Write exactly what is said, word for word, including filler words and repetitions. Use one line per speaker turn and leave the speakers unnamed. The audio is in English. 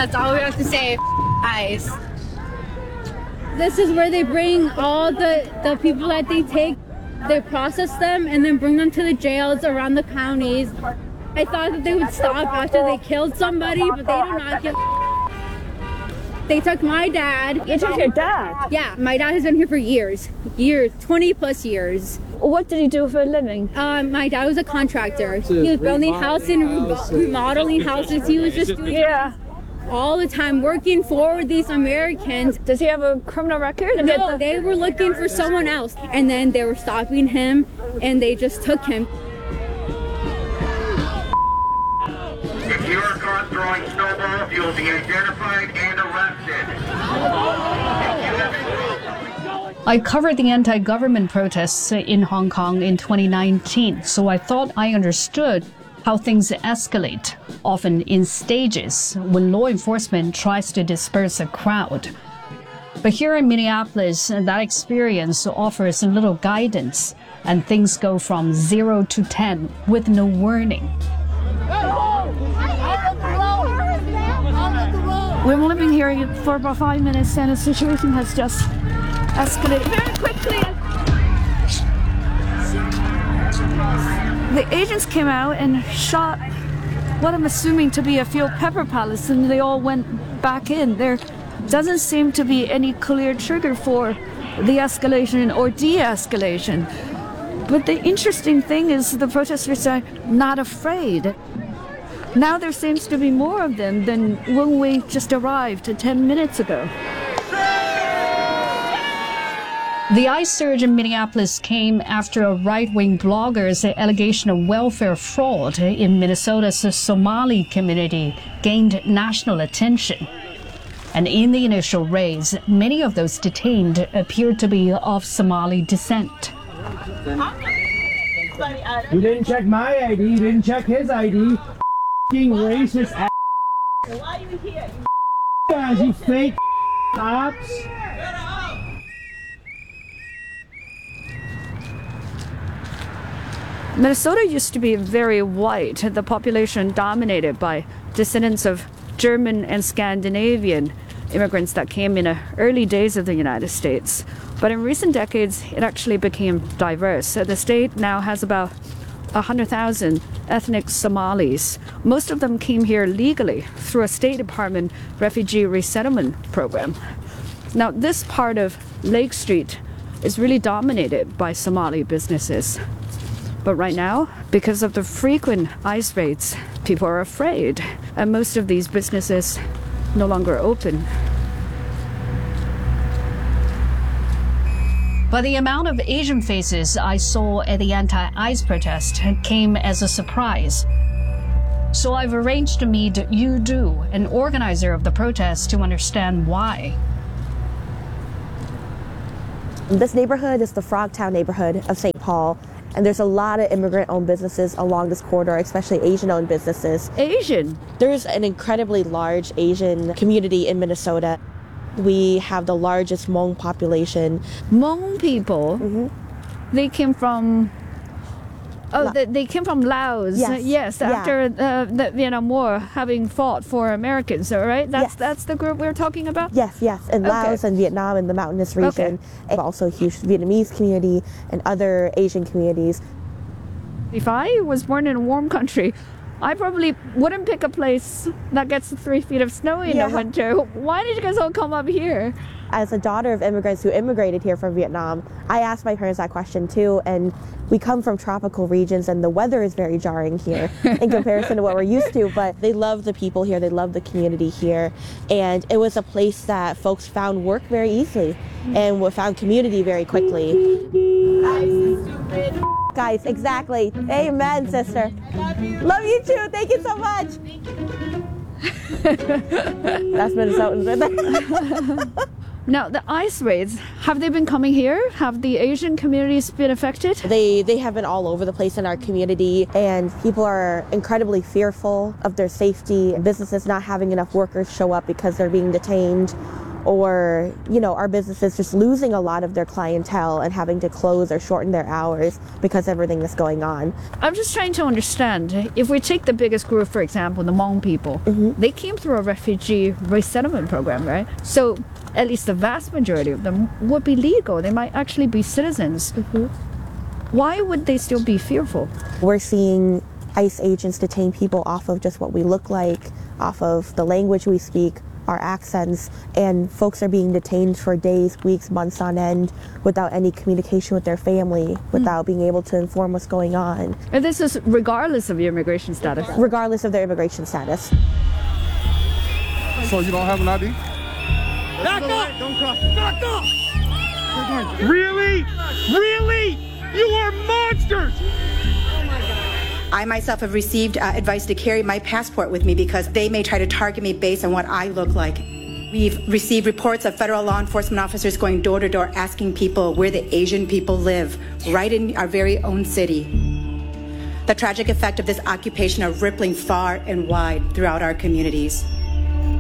That's all we have to say. ICE. This is where they bring all the, the people that they take, they process them, and then bring them to the jails around the counties. I thought that they would stop after they killed somebody, but they do not kill. They took my dad.
You took your dad?
Yeah, my dad has been here for years. Years, twenty plus years.
What did he do for a living?
Um, my dad was a contractor. He was building houses and remodeling houses. He was just doing
yeah.
all the time, working for these Americans.
Does he have a criminal record?
No, they were looking for someone else. And then they were stopping him, and they just took him.
If you are caught throwing snowballs, you will be identified and arrested.
I covered the anti-government protests in Hong Kong in twenty nineteen, so I thought I understood how things escalate, often in stages, when law enforcement tries to disperse a crowd. But here in Minneapolis, that experience offers a little guidance, and things go from zero to ten with no warning.
We've only been here for about five minutes, and the situation has just escalated very quickly. The agents came out and shot what I'm assuming to be a few pepper pellets, and they all went back in. There doesn't seem to be any clear trigger for the escalation or de-escalation. But the interesting thing is the protesters are not afraid. Now there seems to be more of them than when we just arrived ten minutes ago.
The ICE surge in Minneapolis came after a right-wing blogger's allegation of welfare fraud in Minnesota's Somali community gained national attention. And in the initial raids, many of those detained appeared to be of Somali descent.
You didn't check my I D, you didn't check his I D. Racist ass. Why are you here? You guys, you fake cops.
Minnesota used to be very white, the population dominated by descendants of German and Scandinavian immigrants that came in the early days of the United States. But in recent decades, it actually became diverse. The state now has about one hundred thousand ethnic Somalis. Most of them came here legally through a State Department refugee resettlement program. Now, this part of Lake Street is really dominated by Somali businesses. But right now, because of the frequent ICE raids, people are afraid, and most of these businesses no longer open.
But the amount of Asian faces I saw at the anti-ICE protest came as a surprise. So I've arranged to meet Yu Du, an organizer of the protest, to understand why.
This neighborhood is the Frogtown neighborhood of Saint Paul, and there's a lot of immigrant-owned businesses along this corridor, especially Asian-owned businesses.
Asian?
There's an incredibly large Asian community in Minnesota. We have the largest Hmong population.
Hmong people?
Mm-hmm.
They came from... Oh, they, they came from Laos.
Yes,
yes after
yeah.
uh, the Vietnam War, having fought for Americans, all right? That's
yes.
that's the group we're talking about?
Yes, yes, in
okay.
Laos and Vietnam and the mountainous region.
Okay.
And also a huge Vietnamese community and other Asian communities.
If I was born in a warm country, I probably wouldn't pick a place that gets three feet of snow in
yeah.
the winter. Why did you guys all come up here?
As a daughter of immigrants who immigrated here from Vietnam, I asked my parents that question too, and we come from tropical regions and the weather is very jarring here in comparison to what we're used to, but they love the people here, they love the community here, and it was a place that folks found work very easily and found community very quickly. Guys, exactly. Amen, sister. Love you. Love you too. Thank you so much. That's Minnesotans right there.
Now, the ICE raids, have they been coming here? Have the Asian communities been affected?
They they have been all over the place in our community, and people are incredibly fearful of their safety. Businesses not having enough workers show up because they're being detained. or, you know, our businesses just losing a lot of their clientele and having to close or shorten their hours because of everything that's going on.
I'm just trying to understand, if we take the biggest group, for example, the Hmong people, mm-hmm. they came through a refugee resettlement program, right? So at least the vast majority of them would be legal. They might actually be citizens. Mm-hmm. Why would they still be fearful?
We're seeing ICE agents detain people off of just what we look like, off of the language we speak, our accents, and folks are being detained for days, weeks, months on end without any communication with their family, without mm. being able to inform what's going on.
And this is regardless of your immigration status?
Regardless of their immigration status.
So you don't have an I D?
Back up! Don't cross. Back up! Really? Really? You are monsters!
I myself have received uh, advice to carry my passport with me because they may try to target me based on what I look like. We've received reports of federal law enforcement officers going door to door asking people where the Asian people live, right in our very own city. The tragic effect of this occupation are rippling far and wide throughout our communities.